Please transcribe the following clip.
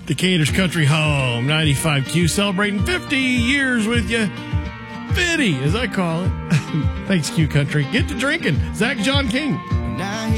Decatur's Country Home, 95Q, celebrating 50 years with you. 50, as I call it. Thanks, Q Country. Get to drinking. Zach John King.